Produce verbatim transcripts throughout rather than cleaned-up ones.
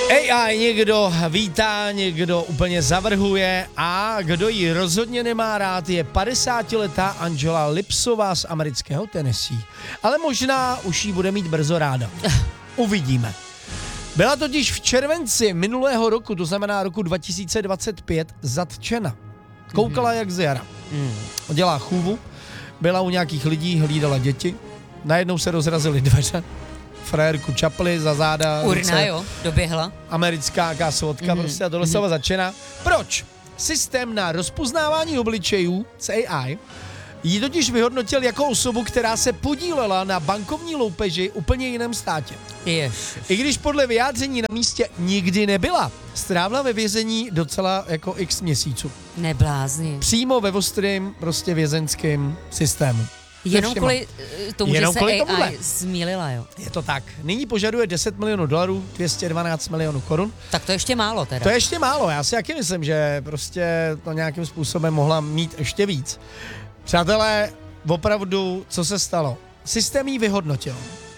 A I někdo vítá, někdo úplně zavrhuje a kdo ji rozhodně nemá rád, je padesátiletá Angela Lipsová z amerického Tennessee. Ale možná už ji bude mít brzo ráda. Uvidíme. Byla totiž v červenci minulého roku, to znamená roku dva tisíce dvacet pět, zatčena. Koukala mm-hmm. jak z jara. Mm. Dělá chůvu, byla u nějakých lidí, hlídala děti, najednou se rozrazily dveře, frérku čapli za záda. Urna, ruce, jo, doběhla. Americká kásvodka, mm-hmm. prostě a tohle mm-hmm. začena. Proč? Systém na rozpoznávání obličejů z A I ji totiž vyhodnotil jako osobu, která se podílela na bankovní loupeži úplně jiném státě. Ježiš. I když podle vyjádření na místě nikdy nebyla, strávila ve vězení docela jako x měsíců. Neblázni. Přímo ve ostrým prostě vězenském systému. Jenom kvůli tomu, Jenom že kvůli se tomuhle. A I zmýlila, jo. Je to tak. Nyní požaduje deset milionů dolarů, dvě stě dvanáct milionů korun. Tak to ještě málo teda. To je ještě málo, já si taky myslím, že prostě to nějakým způsobem mohla mít ještě víc. Přátelé, opravdu, co se stalo? Systém jí vyhodnotil.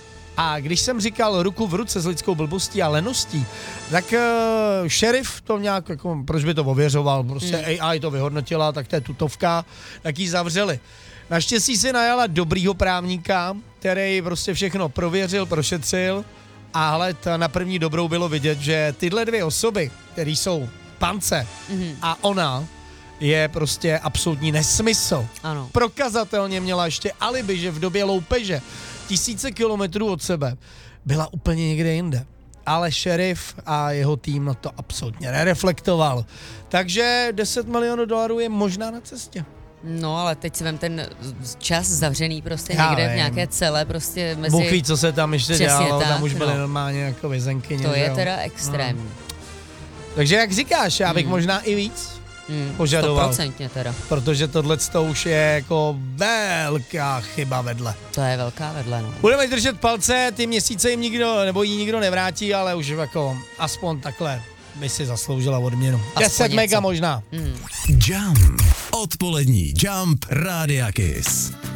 A když jsem říkal ruku v ruce s lidskou blbostí a leností, tak uh, šerif to nějak, jako, proč by to ověřoval, prostě hmm. A I to vyhodnotila, tak to je tutovka, tak ji zavřeli. Naštěstí si najala dobrýho právníka, který prostě všechno prověřil, prošetřil a hled, na první dobrou bylo vidět, že tyhle dvě osoby, které jsou pance mm-hmm. a ona, je prostě absolutní nesmysl. Ano. Prokazatelně měla ještě alibi, že v době loupeže tisíce kilometrů od sebe byla úplně někde jinde. Ale šerif a jeho tým na to absolutně nereflektoval. Takže deset milionů dolarů je možná na cestě. No, ale teď si vem ten čas zavřený prostě Já někde vím. v nějaké celé prostě mezi... Bůh ví, co se tam ještě Přesně dělalo, tak, tam už byly no. normálně jako vězenkyně. To je jo? teda extrémní. No. Takže jak říkáš, já bych mm. možná i víc mm, požadoval. sto procent teda. Protože tohleto už je jako velká chyba vedle. To je velká vedle, no. Budeme držet palce, ty měsíce jim nikdo, nebo jí nikdo nevrátí, ale už jako aspoň takhle by si zasloužila odměnu. deset mega možná. Mm. Jump. Odpolední Jump Rádia Kiss.